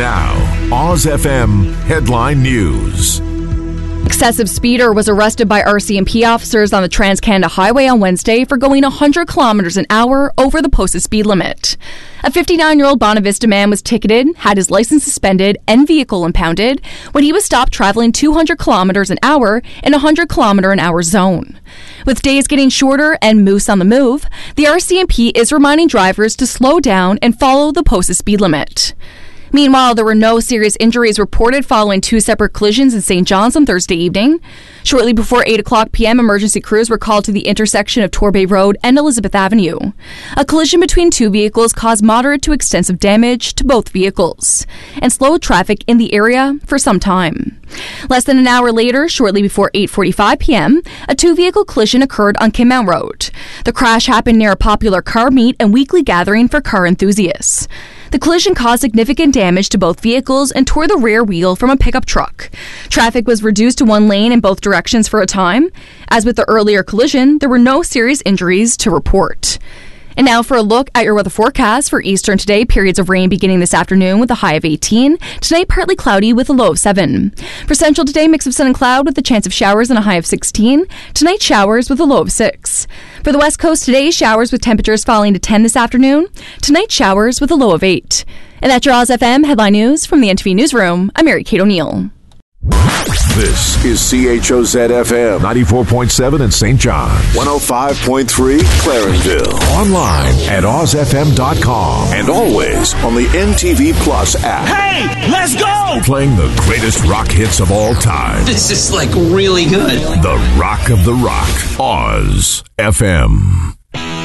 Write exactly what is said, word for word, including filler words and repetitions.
Now, Oz F M Headline News. Excessive speeder was arrested by R C M P officers on the Trans-Canada Highway on Wednesday for going one hundred kilometers an hour over the posted speed limit. A fifty-nine-year-old Bonavista man was ticketed, had his license suspended, and vehicle impounded when he was stopped traveling two hundred kilometers an hour in a one hundred kilometer an hour zone. With days getting shorter and moose on the move, the R C M P is reminding drivers to slow down and follow the posted speed limit. Meanwhile, there were no serious injuries reported following two separate collisions in Saint John's on Thursday evening. Shortly before eight o'clock p.m., emergency crews were called to the intersection of Torbay Road and Elizabeth Avenue. A collision between two vehicles caused moderate to extensive damage to both vehicles and slowed traffic in the area for some time. Less than an hour later, shortly before eight forty-five p.m., a two-vehicle collision occurred on Kinmount Road. The crash happened near a popular car meet and weekly gathering for car enthusiasts. The collision caused significant damage to both vehicles and tore the rear wheel from a pickup truck. Traffic was reduced to one lane in both directions for a time. As with the earlier collision, there were no serious injuries to report. And now for a look at your weather forecast for Eastern today. Periods of rain beginning this afternoon with a high of eighteen. Tonight, partly cloudy with a low of seven. For Central today, mix of sun and cloud with a chance of showers and a high of sixteen. Tonight, showers with a low of six. For the West Coast today, showers with temperatures falling to ten this afternoon. Tonight, showers with a low of eight. And that's your Oz F M Headline News from the N T V Newsroom. I'm Mary Kate O'Neill. This is C H O Z F M ninety-four point seven in Saint John's, one oh five point three Clarenville. Online at oz f m dot com and always on the N T V Plus app. Hey, let's go! Playing the greatest rock hits of all time. This is like really good. The Rock of the Rock. Oz F M.